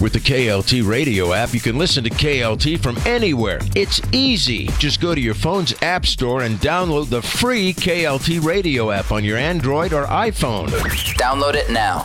With the KLT radio app, you can listen to KLT from anywhere. It's easy. Just go to your phone's app store and download the free KLT radio app on your Android or iPhone. Download it now.